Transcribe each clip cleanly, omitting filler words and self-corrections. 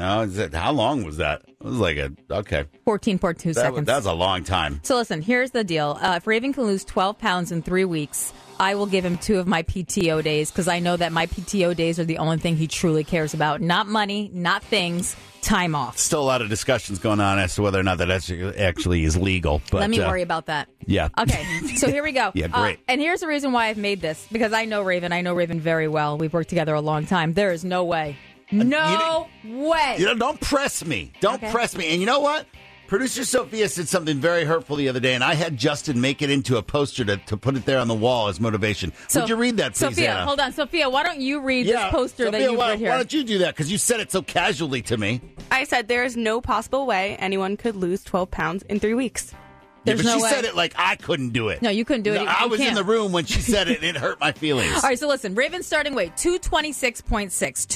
How long was that? It was like 14.2 seconds. That's a long time. So listen, here's the deal. If Raven can lose 12 pounds in 3 weeks, I will give him 2 of my PTO days because I know that my PTO days are the only thing he truly cares about. Not money, not things, time off. Still a lot of discussions going on as to whether or not that actually is legal. But, let me worry about that. Yeah. Okay, so here we go. Yeah, great. And here's the reason why I've made this, because I know Raven. I know Raven very well. We've worked together a long time. There is no way. No way. Don't press me. Don't press me. And you know what? Producer Sophia said something very hurtful the other day, and I had Justin make it into a poster to put it there on the wall as motivation. Would you read that, please, Sophia, Anna? hold on. Sophia, why don't you read this poster Sophia, that you put here? Why don't you do that? Because you said it so casually to me. I said there is no possible way anyone could lose 12 pounds in 3 weeks. There's but no she way. said it like I couldn't do it. No, you couldn't do it. I was in the room when she said it, and it hurt my feelings. All right, so listen. Raven's starting weight, 226.6.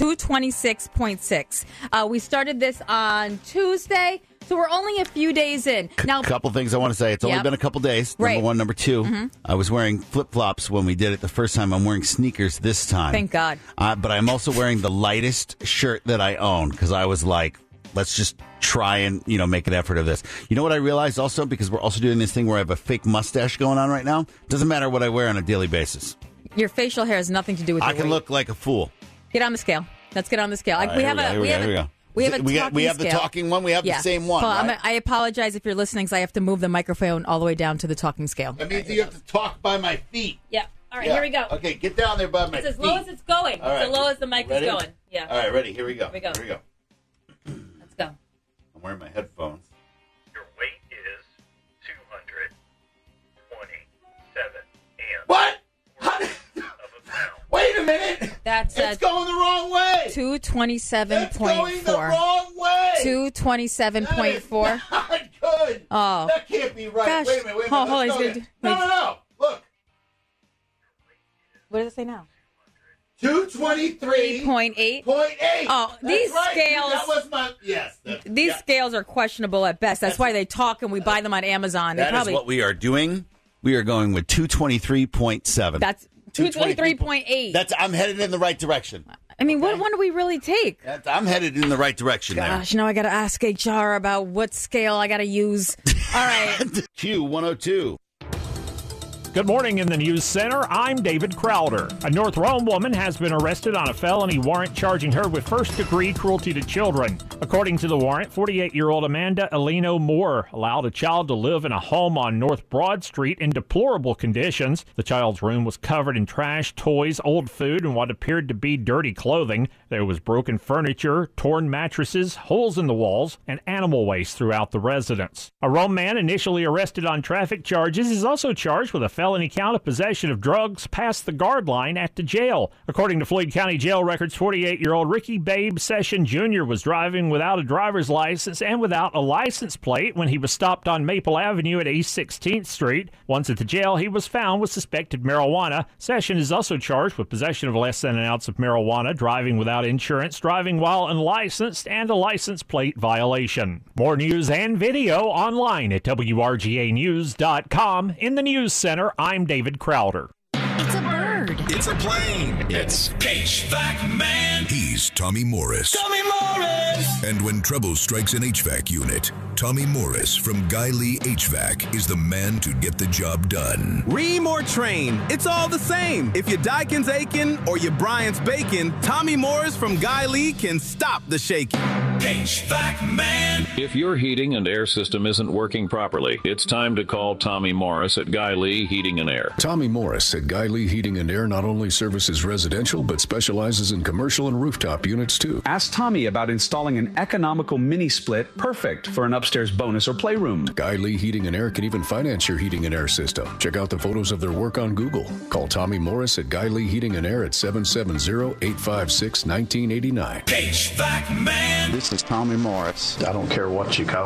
226.6. We started this on Tuesday, so we're only a few days in. Now, a couple things I want to say. It's only been a couple days. Right. Number one. Number two, I was wearing flip-flops when we did it the first time. I'm wearing sneakers this time. Thank God. But I'm also wearing the lightest shirt that I own because I was like, let's just try and, make an effort of this. You know what I realized also? Because we're also doing this thing where I have a fake mustache going on right now. Doesn't matter what I wear on a daily basis. Your facial hair has nothing to do with your I can weight. look like a fool. Get on the scale. Let's get on the scale. Right, we have the talking one. We have the same one. Well, right? I apologize if you're listening, because I have to move the microphone all the way down to the talking scale. That means you have to talk by my feet. Yeah. All right, here we go. Okay, get down there by my feet. It's as low as it's going. All right. It's as low as the mic Ready? is going. Yeah. All right, ready. Here we go. Here we go. Let's go. I'm wearing my headphones. Your weight is 227 and What? of a pound. Wait a minute. That's It's going the wrong way. 227.4. It's going the wrong way. 227.4. Not good. Oh. That can't be right. Gosh. Wait a minute. Hold Let's on, go he's again. gonna No. Look. What does it say now? 223.8. 3.8. Oh, That's these right. scales. That was my These scales are questionable at best. That's why they talk and we buy them on Amazon. That is what we are doing. We are going with 223.7. That's 223.8. I'm headed in the right direction. I mean, what one do we really take? I'm headed in the right direction Gosh, now I got to ask HR about what scale I got to use. All right. Q102. Good morning in the News Center. I'm David Crowder. A North Rome woman has been arrested on a felony warrant charging her with first-degree cruelty to children. According to the warrant, 48-year-old Amanda Alino Moore allowed a child to live in a home on North Broad Street in deplorable conditions. The child's room was covered in trash, toys, old food, and what appeared to be dirty clothing. There was broken furniture, torn mattresses, holes in the walls, and animal waste throughout the residence. A Rome man initially arrested on traffic charges is also charged with a felony count of possession of drugs past the guard line at the jail. According to Floyd County Jail records, 48-year-old Ricky Babe Session Jr. was driving without a driver's license and without a license plate when he was stopped on Maple Avenue at East 16th Street. Once at the jail, he was found with suspected marijuana. Session is also charged with possession of less than an ounce of marijuana, driving without insurance, driving while unlicensed, and a license plate violation. More news and video online at WRGAnews.com. In the News Center, I'm David Crowder. It's a bird. It's a plane. It's HVAC Man. He's Tommy Morris. Tommy Morris! And when trouble strikes an HVAC unit, Tommy Morris from Guy Lee HVAC is the man to get the job done. Ream or train, it's all the same. If your Daikin's aching or your Bryant's baking, Tommy Morris from Guy Lee can stop the shaking. HVAC Man. If your heating and air system isn't working properly, it's time to call Tommy Morris at Guy Lee Heating and Air. Tommy Morris at Guy Lee Heating and Air not only services residential, but specializes in commercial and rooftop units too. Ask Tommy about installing an economical mini split perfect for an upstairs bonus or playroom. Guy Lee Heating and Air can even finance your heating and air system. Check out the photos of their work on Google. Call Tommy Morris at Guy Lee Heating and Air at 770-856-1989. HVAC Man. This is Tommy Morris. I don't care what you call